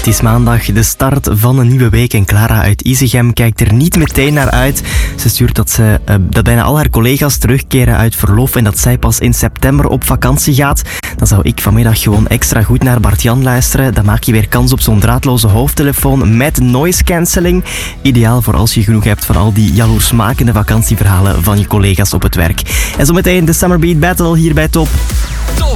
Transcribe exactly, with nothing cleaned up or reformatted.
Het is maandag, de start van een nieuwe week en Clara uit Isegem kijkt er niet meteen naar uit. Ze stuurt dat, ze, uh, dat bijna al haar collega's terugkeren uit verlof en dat zij pas in september op vakantie gaat. Dan zou ik vanmiddag gewoon extra goed naar Bart-Jan luisteren. Dan maak je weer kans op zo'n draadloze hoofdtelefoon met noise cancelling. Ideaal voor als je genoeg hebt van al die jaloersmakende vakantieverhalen van je collega's op het werk. En zometeen de Summer Beat Battle hier bij Top.